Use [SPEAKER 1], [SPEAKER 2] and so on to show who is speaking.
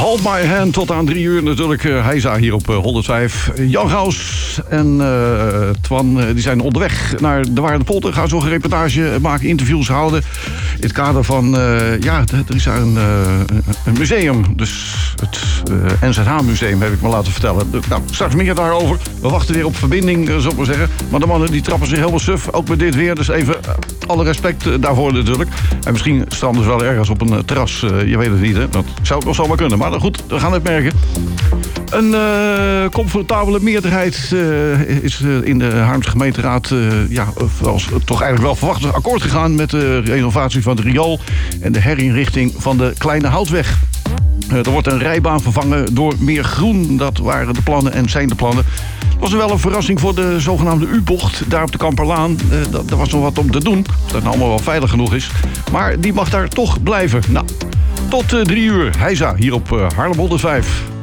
[SPEAKER 1] Hold My Hand tot aan 3 uur natuurlijk. Heisa hier op 105. Jan Gaus en Twan die zijn onderweg naar de Waardepolder. Gaan zo een reportage maken, interviews houden. In het kader van, er is daar een museum. Dus het NZH-museum heb ik me laten vertellen. Nou, straks meer daarover. We wachten weer op verbinding, zou ik maar zeggen. Maar de mannen die trappen zich helemaal suf, ook met dit weer. Dus even alle respect daarvoor natuurlijk. En misschien stranden ze wel ergens op een terras. Je weet het niet, hè. Dat zou ook nog zomaar kunnen. Maar goed, we gaan het merken. Een comfortabele meerderheid is in de Haarlemse gemeenteraad als toch eigenlijk wel verwacht akkoord gegaan met de renovatie van de riool en de herinrichting van de Kleine Houtweg. Er wordt een rijbaan vervangen door meer groen. Dat waren de plannen en zijn de plannen. Het was wel een verrassing voor de zogenaamde U-bocht daar op de Kamperlaan. Er was nog wat om te doen. Of dat nou allemaal wel veilig genoeg is. Maar die mag daar toch blijven. Nou, tot 3 uur. Heisa hier op Haarlem 105.